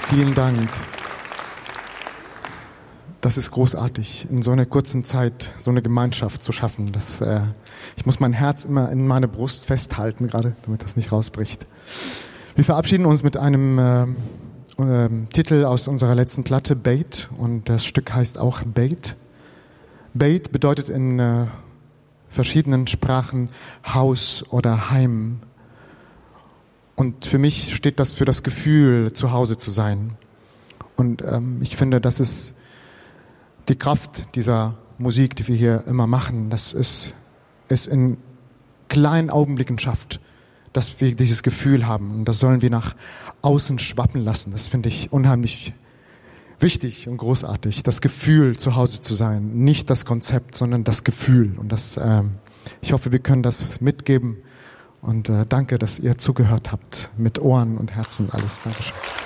Vielen Dank. Das ist großartig, in so einer kurzen Zeit so eine Gemeinschaft zu schaffen. Ich muss mein Herz immer in meine Brust festhalten, gerade, damit das nicht rausbricht. Wir verabschieden uns mit einem Titel aus unserer letzten Platte, Beit, und das Stück heißt auch Beit. Beit bedeutet in verschiedenen Sprachen Haus oder Heim. Und für mich steht das für das Gefühl, zu Hause zu sein. Und ich finde, das ist die Kraft dieser Musik, die wir hier immer machen, dass es in kleinen Augenblicken schafft, dass wir dieses Gefühl haben. Und das sollen wir nach außen schwappen lassen. Das finde ich unheimlich wichtig und großartig, das Gefühl, zu Hause zu sein. Nicht das Konzept, sondern das Gefühl. Und ich hoffe, wir können das mitgeben. Und danke, dass ihr zugehört habt, mit Ohren und Herzen und alles. Dankeschön.